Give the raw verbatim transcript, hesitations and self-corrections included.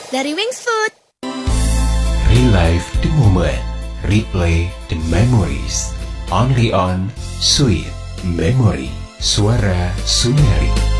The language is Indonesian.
dari Wings Food. Relive the moment, replay the memories. Only on Sweet Memory, Suara Sunari.